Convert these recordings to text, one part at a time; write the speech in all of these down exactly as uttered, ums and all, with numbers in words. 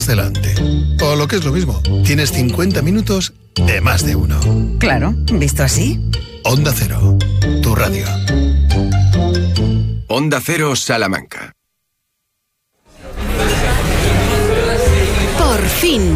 delante. O lo que es lo mismo, tienes cincuenta minutos de más de uno. Claro, visto así. Onda Cero, tu radio. Onda Cero Salamanca. Por fin.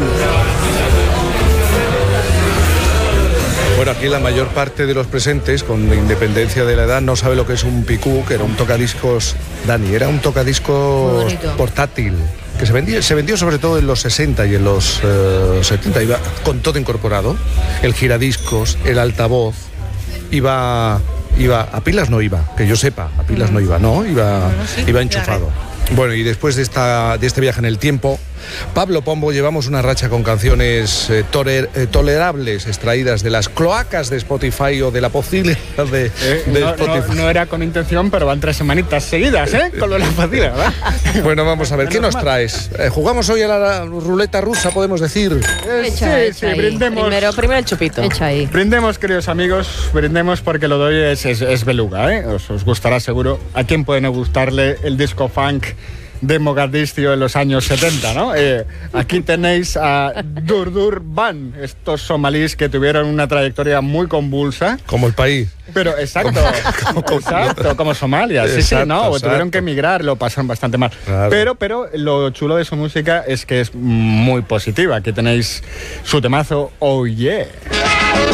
Bueno, aquí la mayor parte de los presentes, con independencia de la edad, no sabe lo que es un picú, que era un tocadiscos, Dani, era un tocadiscos portátil, que se vendía, se vendió sobre todo en los sesenta y en los uh, setenta, iba con todo incorporado, el giradiscos, el altavoz, iba, iba, a pilas no iba, que yo sepa, a pilas no iba, no, iba, iba enchufado. Bueno, y después de, esta, de este viaje en el tiempo, Pablo Pombo, llevamos una racha con canciones eh, toler, eh, tolerables, extraídas de las cloacas de Spotify o de la posibilidad de, eh, de no, Spotify. No, no era con intención, pero van tres semanitas seguidas, ¿eh? Con lo de la facilidad, ¿verdad? Bueno, vamos a ver, ¿qué nos traes? Eh, ¿Jugamos hoy a la ruleta rusa, podemos decir? Eh, sí, Echa, sí, echa brindemos. Primero, primero el chupito. Echa ahí. Brindemos, queridos amigos, brindemos porque lo de hoy es, es, es beluga, ¿eh? Os, os gustará seguro. ¿A quién puede no gustarle el disco funk de Mogadiscio en los años setenta, ¿no? Eh, aquí tenéis a Durdur Ban, estos somalíes que tuvieron una trayectoria muy convulsa. Como el país. Pero, exacto, como, como, exacto, como Somalia, sí, exacto, sí, ¿no? exacto. Tuvieron que emigrar, lo pasaron bastante mal. Claro. Pero, pero lo chulo de su música es que es muy positiva. Aquí tenéis su temazo, Oh Yeah.